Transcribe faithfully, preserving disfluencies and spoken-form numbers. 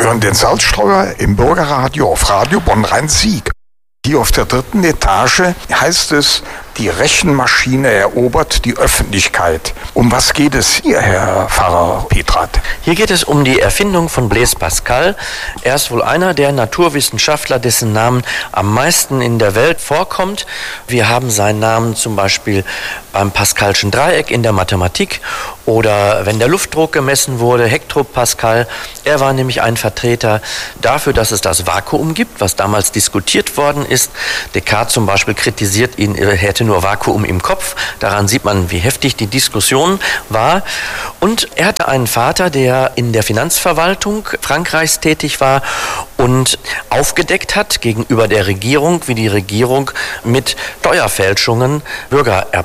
hören den Salzstreuer im Bürgerradio auf Radio Bonn-Rhein-Sieg. Hier auf der dritten Etage heißt es, die Rechenmaschine erobert die Öffentlichkeit. Um was geht es hier, Herr Pfarrer Petrat? Hier geht es um die Erfindung von Blaise Pascal. Er ist wohl einer der Naturwissenschaftler, dessen Namen am meisten in der Welt vorkommt. Wir haben seinen Namen zum Beispiel beim Pascalschen Dreieck in der Mathematik oder wenn der Luftdruck gemessen wurde, Hektopascal. Er war nämlich ein Vertreter dafür, dass es das Vakuum gibt, was damals diskutiert worden ist. Descartes zum Beispiel kritisiert ihn, er hätte nur Vakuum im Kopf. Daran sieht man, wie heftig die Diskussion war. Und er hatte einen Vater, der in der Finanzverwaltung Frankreichs tätig war und aufgedeckt hat gegenüber der Regierung, wie die Regierung mit Steuerfälschungen Bürger